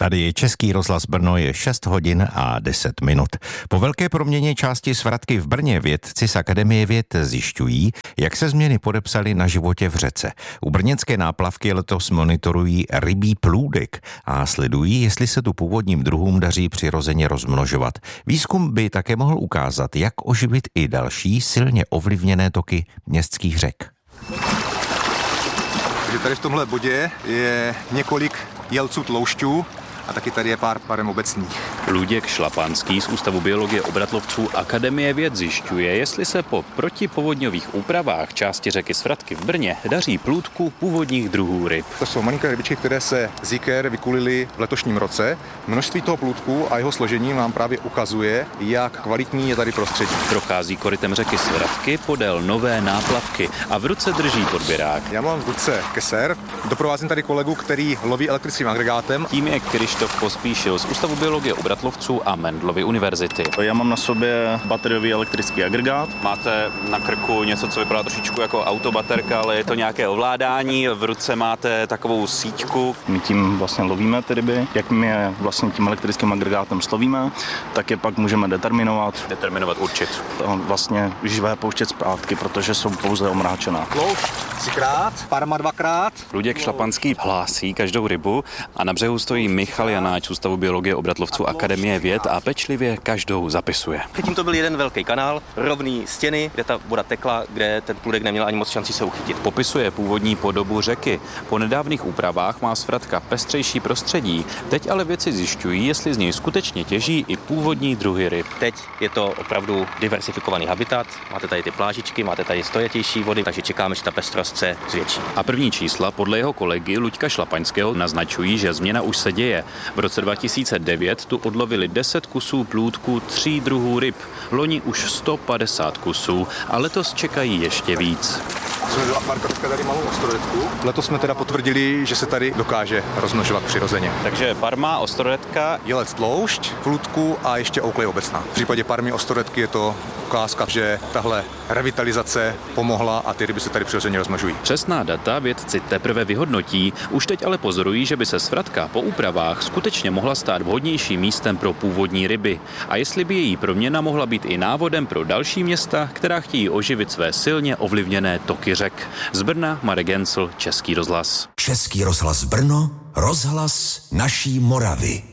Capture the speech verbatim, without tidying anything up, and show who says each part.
Speaker 1: Tady je Český rozhlas Brno, je šest hodin a deset minut. Po velké proměně části Svratky v Brně vědci z Akademie věd zjišťují, jak se změny podepsaly na životě v řece. U brněnské náplavky letos monitorují rybí plůdek a sledují, jestli se tu původním druhům daří přirozeně rozmnožovat. Výzkum by také mohl ukázat, jak oživit i další silně ovlivněné toky městských řek.
Speaker 2: Takže tady v tomhle bodě je několik jelců tloušťů a taky tady je pár parem obecných.
Speaker 3: Luděk Šlapanský z Ústavu biologie obratlovců Akademie věd zjišťuje, jestli se po protipovodňových úpravách části řeky Svratky v Brně daří plůdku původních druhů ryb.
Speaker 2: To jsou malinké rybičky, které se z jiker vykulily v letošním roce. Množství toho plůdku a jeho složení nám právě ukazuje, jak kvalitní je tady prostředí.
Speaker 3: Prochází korytem řeky Svratky podél nové náplavky a v ruce drží podběrák.
Speaker 2: Já mám v ruce keser, doprovázím tady kolegu, který loví elektrickým agregátem.
Speaker 3: Tím je Krištof Pospíšil z Ústavu biologie obratlovců a Mendelovy univerzity.
Speaker 4: Já mám na sobě bateriový elektrický agregát.
Speaker 3: Máte na krku něco, co vypadá trošičku jako autobaterka, ale je to nějaké ovládání. V ruce máte takovou síťku.
Speaker 4: My tím vlastně lovíme ty ryby. Jak my je vlastně tím elektrickým agregátem slovíme, tak je pak můžeme determinovat.
Speaker 3: Determinovat určit.
Speaker 4: Vlastně živé pouštět zpátky, protože jsou pouze omráčená.
Speaker 2: Tloušť třikrát, parma dvakrát.
Speaker 3: Luděk Šlapanský hlásí každou rybu a na břehu stojí Michal Janáč z Ústavu biologie obratlovců Akademie věd a pečlivě každou zapisuje.
Speaker 5: Předtím to byl jeden velký kanál, rovný stěny, kde ta voda tekla, kde ten plůdek neměl ani moc šancí se uchytit.
Speaker 3: Popisuje původní podobu řeky. Po nedávných úpravách má Svratka pestřejší prostředí. Teď ale vědci zjišťují, jestli z něj skutečně těží i původní druhy ryb.
Speaker 5: Teď je to opravdu diversifikovaný habitat. Máte tady ty plážičky, máte tady stojatější vody, takže čekáme, že ta pestrost se zvětší.
Speaker 3: A první čísla podle jeho kolegy Luďka Šlapaňského naznačují, že změna už se děje. V roce dva tisíce devět tu odlovili deset kusů plůdku tří druhů ryb. Loni už sto padesát kusů a letos čekají ještě víc.
Speaker 2: Jsme do akvárka teďka tady malou ostroretku. Letos jsme teda potvrdili, že se tady dokáže rozmnožovat přirozeně.
Speaker 3: Takže parma, ostroretka,
Speaker 2: jelec tloušť, plůdku a ještě ouklej obecná. V případě parmy ostroretky je to ukázka, že tahle revitalizace pomohla a ty ryby se tady přirozeně rozmnožují.
Speaker 3: Přesná data vědci teprve vyhodnotí. Už teď ale pozorují, že by se Svratka po úpravách skutečně mohla stát vhodnějším místem pro původní ryby. A jestli by její proměna mohla být i návodem pro další města, která chtějí oživit své silně ovlivněné toky řek. Z Brna Marek Gencl, Český rozhlas.
Speaker 6: Český rozhlas Brno, rozhlas naší Moravy.